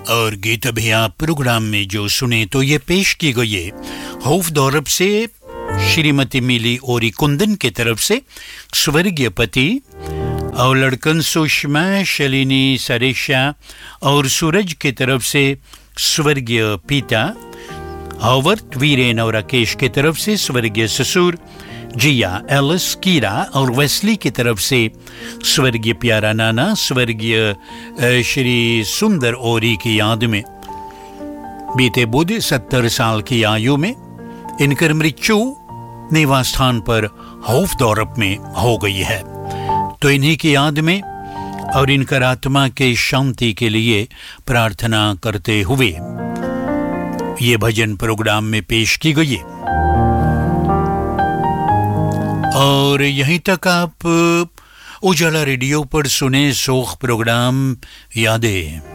और गीत अभी आप प्रोग्राम में जो सुने तो ये पेश की गई है होफदौरब से श्रीमती मिली ओरी कुंदन की तरफ से स्वर्गीय पति और लड़कन सुषमा शलिनी सरेशा और सूरज की तरफ से स्वर्गीय पिता हॉवर्ड वीरेन और राकेश की तरफ से स्वर्गीय ससुर जिया एलिस कीरा और वेस्ली की तरफ से स्वर्गीय प्यारा नाना स्वर्गीय श्री सुंदर ओरी की याद में बीते बुध 70 साल की आयु में इनकर मृत्यु निवास स्थान पर होफदौरब में हो गई है। तो इन्हीं की याद में और इनकर आत्मा के शांति के लिए प्रार्थना करते हुए ये भजन प्रोग्राम में पेश की गई है। और यहीं तक आप उजाला रेडियो पर सुने सोख प्रोग्राम यादें।